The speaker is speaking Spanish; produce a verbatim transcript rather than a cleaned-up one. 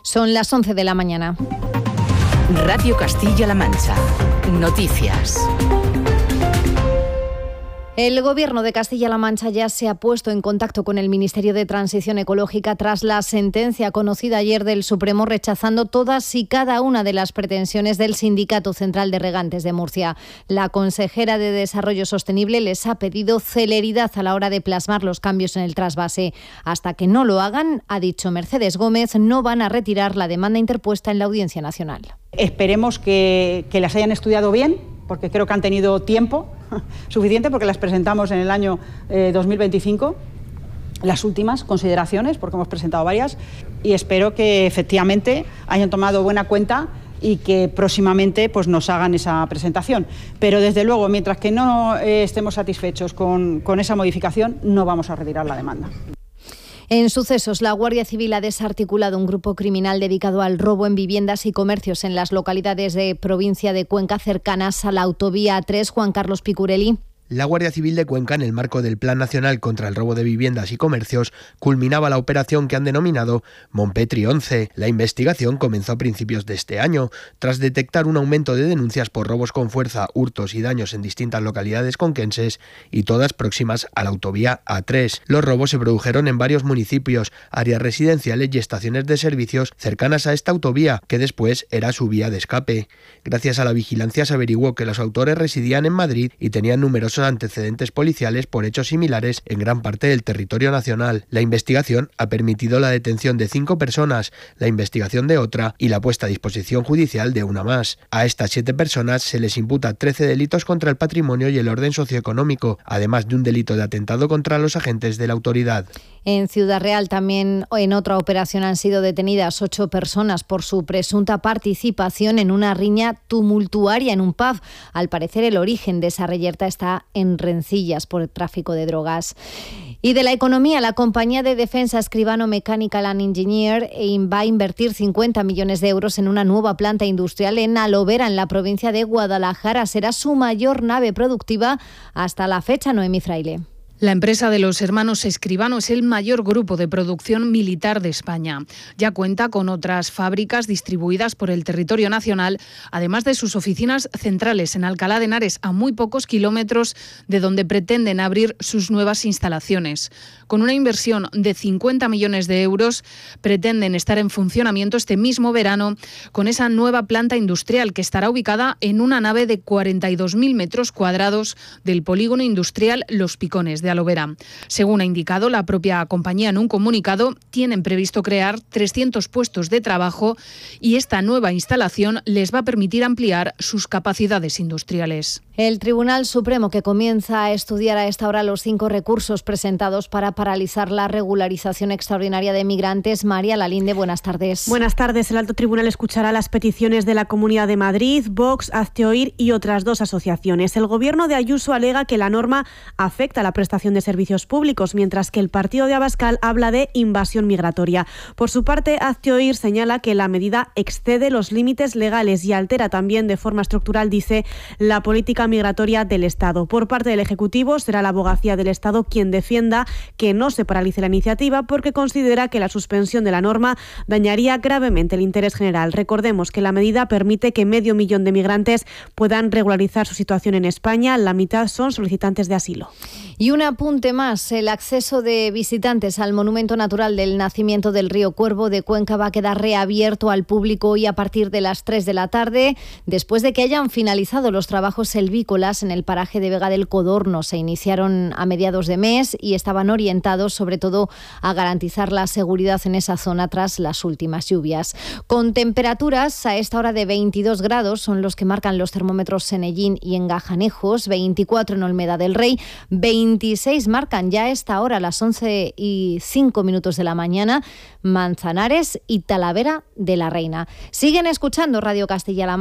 Son las once de la mañana. Radio Castilla-La Mancha. Noticias. El Gobierno de Castilla-La Mancha ya se ha puesto en contacto con el Ministerio de Transición Ecológica tras la sentencia conocida ayer del Supremo rechazando todas y cada una de las pretensiones del Sindicato Central de Regantes de Murcia. La consejera de Desarrollo Sostenible les ha pedido celeridad a la hora de plasmar los cambios en el trasvase. Hasta que no lo hagan, ha dicho Mercedes Gómez, no van a retirar la demanda interpuesta en la Audiencia Nacional. Esperemos que, que las hayan estudiado bien, porque creo que han tenido tiempo suficiente, porque las presentamos en el año eh, dos mil veinticinco, las últimas consideraciones, porque hemos presentado varias, y espero que efectivamente hayan tomado buena cuenta y que próximamente pues, nos hagan esa presentación. Pero desde luego, mientras que no eh, estemos satisfechos con, con esa modificación, no vamos a retirar la demanda. En sucesos, la Guardia Civil ha desarticulado un grupo criminal dedicado al robo en viviendas y comercios en las localidades de provincia de Cuenca cercanas a la autovía A tres. Juan Carlos Picurelli. La Guardia Civil de Cuenca, en el marco del Plan Nacional contra el Robo de Viviendas y Comercios, culminaba la operación que han denominado Montpetri once. La investigación comenzó a principios de este año, tras detectar un aumento de denuncias por robos con fuerza, hurtos y daños en distintas localidades conquenses y todas próximas a la autovía A tres. Los robos se produjeron en varios municipios, áreas residenciales y estaciones de servicios cercanas a esta autovía, que después era su vía de escape. Gracias a la vigilancia se averiguó que los autores residían en Madrid y tenían numerosos antecedentes policiales por hechos similares en gran parte del territorio nacional. La investigación ha permitido la detención de cinco personas, la investigación de otra y la puesta a disposición judicial de una más. A estas siete personas se les imputa trece delitos contra el patrimonio y el orden socioeconómico, además de un delito de atentado contra los agentes de la autoridad. En Ciudad Real también en otra operación han sido detenidas ocho personas por su presunta participación en una riña tumultuaria en un pub. Al parecer el origen de esa reyerta está en rencillas por el tráfico de drogas. Y de la economía, la compañía de defensa Escribano Mechanical and Engineer va a invertir cincuenta millones de euros en una nueva planta industrial en Alovera, en la provincia de Guadalajara. Será su mayor nave productiva hasta la fecha, Noemí Fraile. La empresa de los hermanos Escribano es el mayor grupo de producción militar de España. Ya cuenta con otras fábricas distribuidas por el territorio nacional, además de sus oficinas centrales en Alcalá de Henares, a muy pocos kilómetros de donde pretenden abrir sus nuevas instalaciones. Con una inversión de cincuenta millones de euros, pretenden estar en funcionamiento este mismo verano con esa nueva planta industrial que estará ubicada en una nave de cuarenta y dos mil metros cuadrados del polígono industrial Los Picones de Alovera. Según ha indicado la propia compañía en un comunicado, tienen previsto crear trescientos puestos de trabajo y esta nueva instalación les va a permitir ampliar sus capacidades industriales. El Tribunal Supremo, que comienza a estudiar a esta hora los cinco recursos presentados para paralizar la regularización extraordinaria de migrantes. María Lalinde, buenas tardes. Buenas tardes. El Alto Tribunal escuchará las peticiones de la Comunidad de Madrid, Vox, Hazte Oír y otras dos asociaciones. El Gobierno de Ayuso alega que la norma afecta a la prestación de servicios públicos, mientras que el partido de Abascal habla de invasión migratoria. Por su parte, Hazte Oír señala que la medida excede los límites legales y altera también de forma estructural, dice, la política migratoria del Estado. Por parte del Ejecutivo será la Abogacía del Estado quien defienda que no se paralice la iniciativa, porque considera que la suspensión de la norma dañaría gravemente el interés general. Recordemos que la medida permite que medio millón de migrantes puedan regularizar su situación en España. La mitad son solicitantes de asilo. Y un apunte más, el acceso de visitantes al Monumento Natural del Nacimiento del Río Cuervo de Cuenca va a quedar reabierto al público hoy a partir de las tres de la tarde, después de que hayan finalizado los trabajos selvícolas en el paraje de Vega del Codorno. Se iniciaron a mediados de mes y estaban orientados sobre todo a garantizar la seguridad en esa zona tras las últimas lluvias. Con temperaturas a esta hora de veintidós grados, son los que marcan los termómetros en Ellín y en Gajanejos, veinticuatro en Olmeda del Rey, veintiséis marcan ya a esta hora, a las once y cinco minutos de la mañana, Manzanares y Talavera de la Reina. Siguen escuchando Radio Castilla-La Mancha.